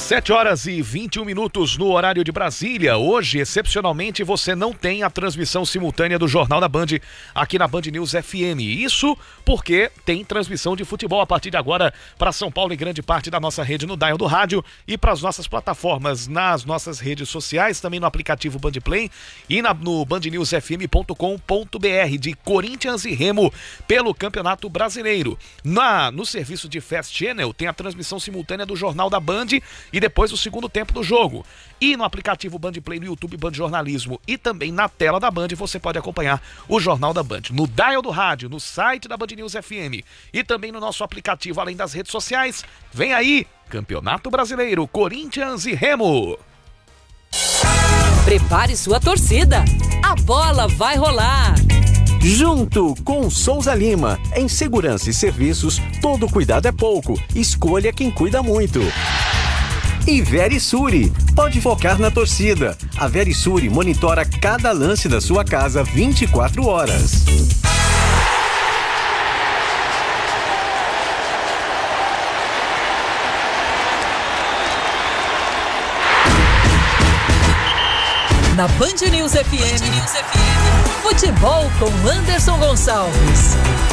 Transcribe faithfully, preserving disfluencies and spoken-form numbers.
sete horas e vinte e um minutos no horário de Brasília. Hoje, excepcionalmente, você não tem a transmissão simultânea do Jornal da Band aqui na Band News F M. Isso porque tem transmissão de futebol a partir de agora para São Paulo e grande parte da nossa rede no dial do rádio e para as nossas plataformas nas nossas redes sociais, também no aplicativo Band Play e na, no band news f m ponto com ponto b r de Corinthians e Remo pelo Campeonato Brasileiro. Na, no serviço de Fast Channel tem a transmissão simultânea do Jornal da Band e depois o segundo tempo do jogo. E no aplicativo Band Play, no YouTube Band Jornalismo e também na tela da Band você pode acompanhar o Jornal da Band no dial do rádio, no site da Band News F M e também no nosso aplicativo, além das redes sociais. Vem aí, Campeonato Brasileiro, Corinthians e Remo. Prepare sua torcida, a bola vai rolar. Junto com Souza Lima, em segurança e serviços, todo cuidado é pouco, escolha quem cuida muito. E Verisure, pode focar na torcida. A Verisure monitora cada lance da sua casa vinte e quatro horas. Na Band News F M, Band News F M, futebol com Anderson Gonçalves.